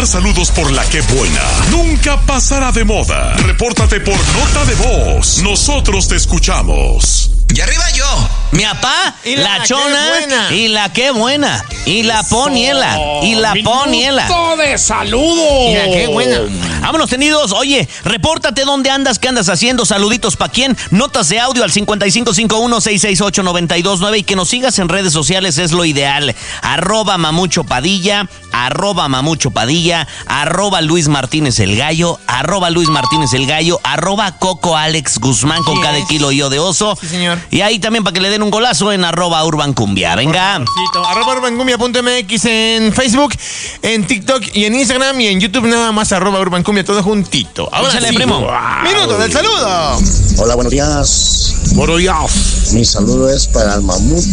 mandar saludos por la que buena nunca pasará de moda. Repórtate por nota de voz. Nosotros te escuchamos. Y arriba yo, mi papá, y la chona, y la que buena, y la poniela, y la poniela. ¡Minuto de saludo! Y la que buena. Vámonos, tenidos. Oye, repórtate dónde andas, qué andas haciendo. Saluditos pa' quién. Notas de audio al 5551-668-929 y que nos sigas en redes sociales es lo ideal. @Mamucho Padilla, @Mamucho Padilla, @Luis Martínez el Gallo, @Luis Martínez el Gallo, @Coco Alex Guzmán con cada kilo yo de oso. Sí, señor. Y ahí también para que le den un golazo en @urbancumbia. Venga. @urbancumbia.mx en Facebook, en TikTok y en Instagram y en YouTube nada más @urbancumbia, todo juntito. Ahora Échale, sí. primo. Wow. Minuto del saludo. Hola, buenos días. Buenos días. Mi saludo es para el Mamut,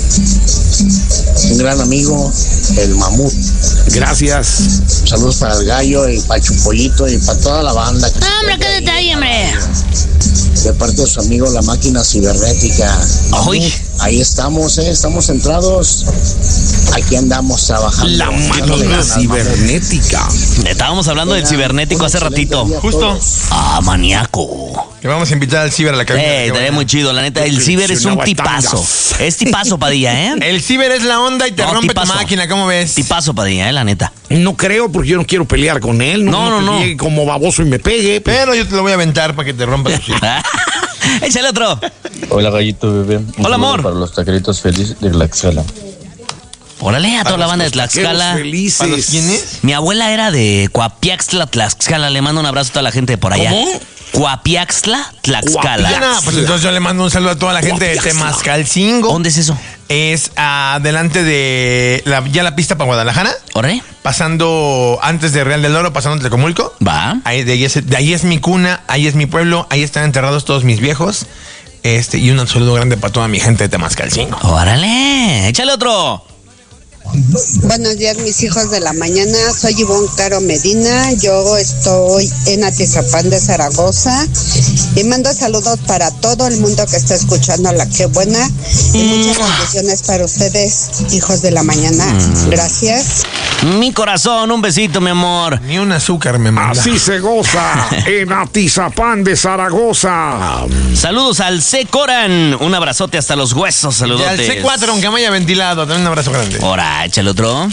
un gran amigo, el Mamut. Gracias. Saludos para el Gallo y para Chupollito y para toda la banda. Hombre, qué detalle, hombre. De parte de su amigo La Máquina Cibernética. Ay. Ahí estamos, estamos centrados. Aquí andamos trabajando. La Máquina Cibernética. Estábamos hablando del cibernético hace ratito. Justo. Maníaco. Que vamos a invitar al ciber a la cabina. Estaría muy chido, la neta. El ciber es un tipazo. Es tipazo, Padilla, ¿eh? El ciber es la onda y te rompe tipazo. tu máquina, ¿cómo ves? Tipazo, Padilla, la neta. No creo, porque yo no quiero pelear con él. No. Que llegue como baboso y me pegue. Pero yo te lo voy a aventar para que te rompa tu chip. Échale otro. Hola, Gallito Bebé. Un Hola, saludo amor. Para los taqueritos felices de Tlaxcala. Órale, a toda la banda de Tlaxcala. Felices. ¿Para los quiénes? Mi abuela era de Coapiaxtla, Tlaxcala. Le mando un abrazo a toda la gente de por allá. ¿Cómo? Coapiaxtla, Tlaxcala. Pues entonces yo le mando un saludo a toda la gente de Temascalcingo. ¿Dónde es eso? Es adelante de la pista para Guadalajara. ¿Ore? Pasando antes de Real del Oro, pasando Tlacomulco. Va. De ahí es mi cuna, ahí es mi pueblo, ahí están enterrados todos mis viejos. Y un saludo grande para toda mi gente de Temascalcingo. Órale, échale otro. Buenos días, mis hijos de la mañana. Soy Ivonne Caro Medina. Yo estoy en Atizapán de Zaragoza y mando saludos para todo el mundo que está escuchando a La Qué Buena y muchas bendiciones para ustedes, hijos de la mañana. Gracias. Mi corazón, un besito, mi amor. Ni un azúcar me manda. Así se goza en Atizapán de Zaragoza. Saludos al C. Coran. Un abrazote hasta los huesos. Y Saludotes. al C4, aunque me haya ventilado, también un abrazo grande. Ahora, échale otro.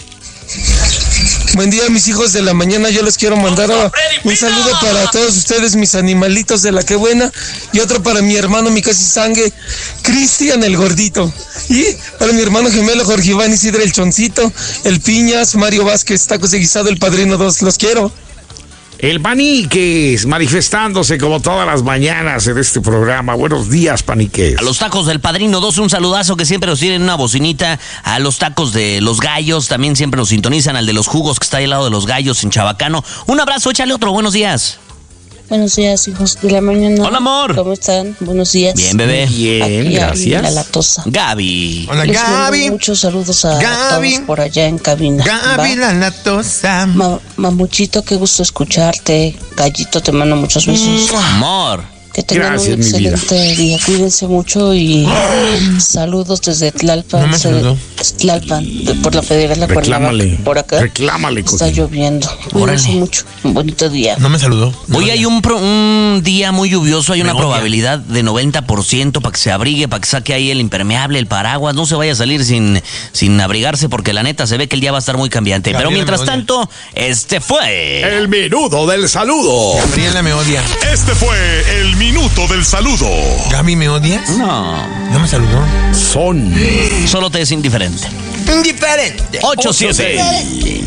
Buen día, mis hijos de la mañana. Yo les quiero mandar un saludo para todos ustedes, mis animalitos de La Qué Buena, y otro para mi hermano, mi casi sangre, Cristian el Gordito, y para mi hermano gemelo Jorge Iván Isidre el Choncito, el Piñas, Mario Vázquez, Tacos de Guisado, el Padrino 2. Los quiero. El Paniques manifestándose como todas las mañanas en este programa. Buenos días, Paniques. A los tacos del Padrino 2, un saludazo que siempre nos tienen una bocinita. A los tacos de los gallos también siempre nos sintonizan. Al de los jugos que está ahí al lado de los gallos en Chabacano. Un abrazo, échale otro. Buenos días. Buenos días, hijos de la mañana. Hola, amor. ¿Cómo están? Buenos días. Bien, bebé. Bien, Aquí gracias. La latosa. Gaby. Hola, Les mando Gaby. muchos saludos a Gaby. todos por allá en cabina. Gaby ¿va? la latosa. Mamuchito, qué gusto escucharte. Gallito, te mando muchos besos. Amor. Que tengan Gracias, un mi vida. excelente día. Cuídense mucho y saludos desde Tlalpan. No me saludó. Tlalpan, por la Federal de Reclámale. Cuernavaca. Por acá Reclámale, está coquín. lloviendo. Cuídense mucho. Un bonito día. No me saludó. Hoy hay un día muy lluvioso, hay una odia. probabilidad de 90% para que se abrigue, para que saque ahí el impermeable, el paraguas, no se vaya a salir sin abrigarse porque la neta se ve que el día va a estar muy cambiante. Gabriela Pero mientras me odia. tanto, este fue... El minuto del saludo. Gabriela me odia. Este fue el minuto del saludo. ¿Gaby me odias? No, No me saludó. Son solo te es indiferente. Indiferente. 8-7.